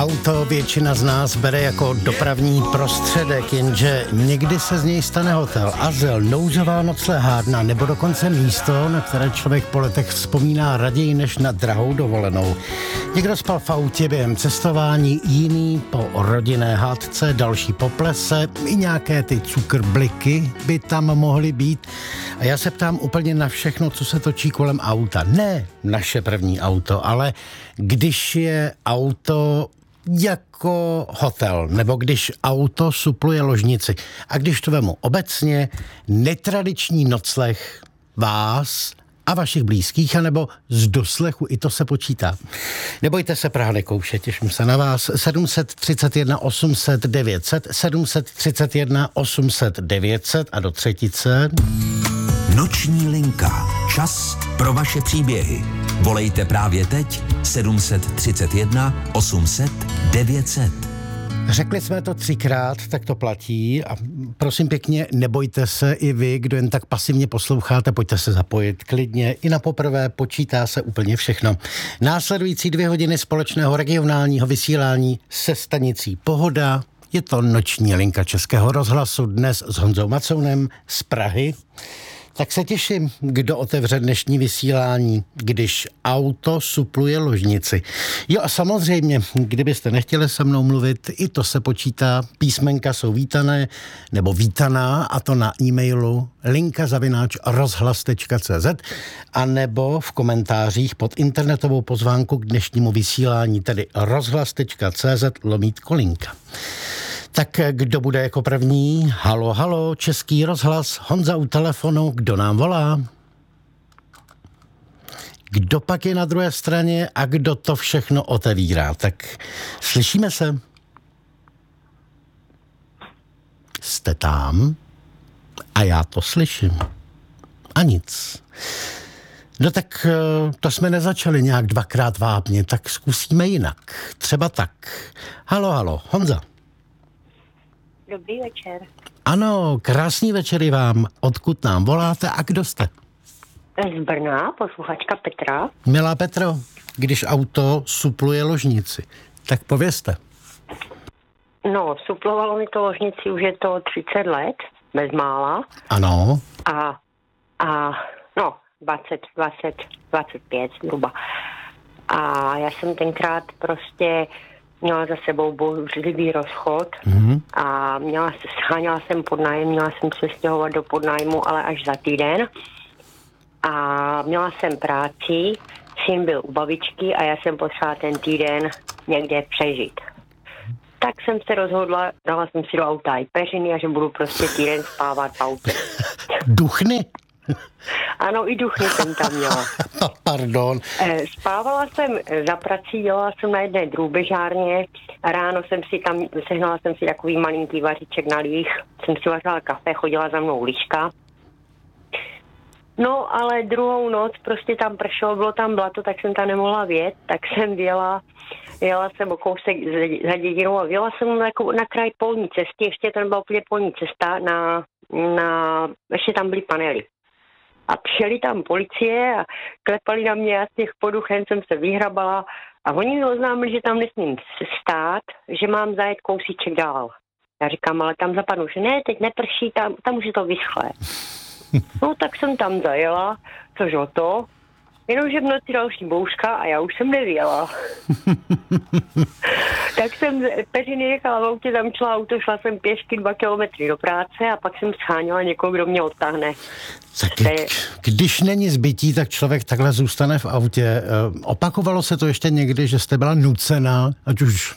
Auto většina z nás bere jako dopravní prostředek, jenže někdy se z něj stane hotel, azyl, nouzová noclehárna nebo dokonce místo, na které člověk po letech vzpomíná raději než na drahou dovolenou. Někdo spal v autě během cestování, jiný po rodinné hádce, další po plese, i nějaké ty cukrbliky by tam mohly být. A já se ptám úplně na všechno, co se točí kolem auta. Ne naše první auto, ale když je auto jako hotel, nebo když auto supluje ložnici. A když to vemu obecně, netradiční nocleh vás a vašich blízkých, anebo z doslechu, i to se počítá. Nebojte se, Praha nekouše, těším se na vás. 731 800 900, 731 800 900 a do třetice. Noční linka. Čas pro vaše příběhy. Volejte právě teď 731 800 900. Řekli jsme to 3krát, tak to platí a prosím pěkně, nebojte se i vy, kdo jen tak pasivně posloucháte, pojďte se zapojit klidně. I na poprvé počítá se úplně všechno. Následující 2 hodiny společného regionálního vysílání se stanicí Pohoda. Je to noční linka Českého rozhlasu dnes s Honzou Macounem z Prahy. Tak se těším, kdo otevře dnešní vysílání, když auto supluje ložnici. Jo a samozřejmě, kdybyste nechtěli se mnou mluvit, i to se počítá. Písmenka jsou vítané nebo vítaná, a to na e-mailu linka@rozhlas.cz a nebo v komentářích pod internetovou pozvánku k dnešnímu vysílání, tedy rozhlas.cz/linka. Tak kdo bude jako první? Halo, halo, Český rozhlas, Honza u telefonu, kdo nám volá? Kdo pak je na druhé straně a kdo to všechno otevírá? Tak slyšíme se? Jste tam? A já to slyším. A nic. No tak to jsme nezačali nějak 2krát vábně, tak zkusíme jinak. Třeba tak. Halo, halo, Honza. Dobrý večer. Ano, krásný večer vám. Odkud nám voláte a kdo jste? Z Brna, posluchačka Petra. Milá Petro, když auto supluje ložnici, tak povězte. No, suplovalo mi to ložnici, už je to 30 let, bezmála. Ano. A 25 zhruba. A já jsem tenkrát prostě měla za sebou bouřlivý rozchod a scháněla jsem podnájem, měla jsem se stěhovat do podnájmu, ale až za týden. A měla jsem práci, syn byl u babičky a já jsem potřebovala ten týden někde přežít. Tak jsem se rozhodla, dala jsem si do auta i peřiny a že budu prostě týden spávat v autě. Duchny? Ano, i duchny jsem tam měla. Pardon. Spávala jsem za prací, dělala jsem na jedné drůbežárně. Ráno sehnala jsem si takový malinký vaříček na líh. Jsem si vařila kafe, chodila za mnou liška. No, ale druhou noc prostě tam pršelo, bylo tam blato, tak jsem tam nemohla vjet, tak jsem jela jsem o kousek za dědinou a jela jsem na kraj polní cesty, ještě tam byla úplně polní cesta, ještě tam byly panely. A přijeli tam policie a klepali na mě, já z těch poduchen jsem se vyhrabala a oni mi oznámili, že tam nesmím stát, že mám zajet kousíček dál. Já říkám, ale tam zapadnu, že ne, teď neprší, tam už je to vyschlé. No tak jsem tam zajela, což o to, jenomže v noci další bouřka a já už jsem nevěla. Tak jsem peřiny nechala v autě, zamčila auto, šla jsem pěšky 2 kilometry do práce a pak jsem scháněla někoho, kdo mě odtáhne. Tak když není zbytí, tak člověk takhle zůstane v autě. Opakovalo se to ještě někdy, že jste byla nucena, ať už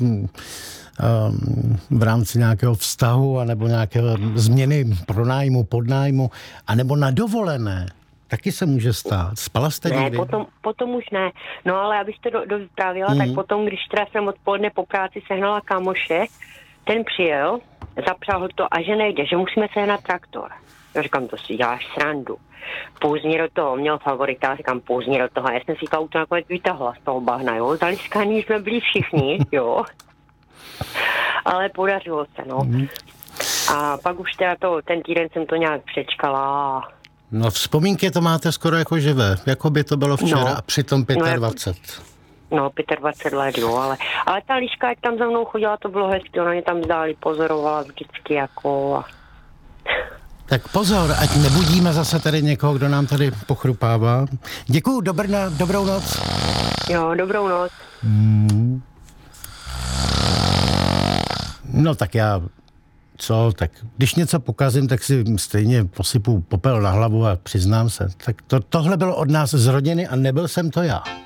v rámci nějakého vztahu, anebo nějaké změny pronájmu, podnájmu, anebo na dovolené. Taky se může stát. Spala jste někdy? Ne, potom už ne. No ale abych to dovyprávěla, tak potom, když teda jsem odpoledne po práci sehnala kámoše, ten přijel, zapřál to a že nejde, že musíme sehnat traktor. Já říkám, to si děláš srandu. Pozdě do toho, měl favorita, říkám, pozdě do toho. Já jsem si to auto nakonec vytahla z toho bahna, jo. Zaliskaní jsme byli všichni, jo. Ale podařilo se, no. A pak už teda ten týden jsem to nějak přečkala. No vzpomínky to máte skoro jako živé, jako by to bylo včera, a přitom 25. No, 25 let, jo, ale ta Liška, jak tam za mnou chodila, to bylo hezky, ona mě tam dál pozorovala vždycky jako. Tak pozor, ať nebudíme zase tady někoho, kdo nám tady pochrupává. Děkuju, dobrou noc. Jo, dobrou noc. No tak tak když něco pokazím, tak si stejně posypu popel na hlavu a přiznám se. Tak tohle bylo od nás z rodiny a nebyl jsem to já.